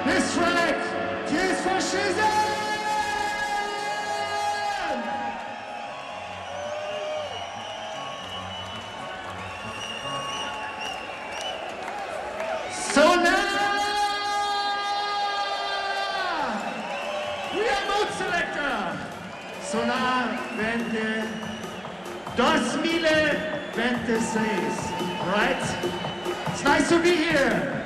This track is for Shizan! Sonar! We are Mode Selector! Sonar 2026, right? It's nice to be here.